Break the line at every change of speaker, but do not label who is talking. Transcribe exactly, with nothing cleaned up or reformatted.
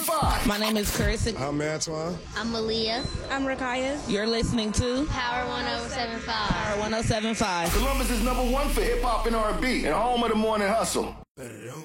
five.
My name is Carissa.
I'm Antoine.
I'm Malia.
I'm Rakaya.
You're listening to
Power one oh seven point five.
Power one oh seven point five.
Columbus is number one for hip hop and R and B and home of the morning hustle.
Better don't.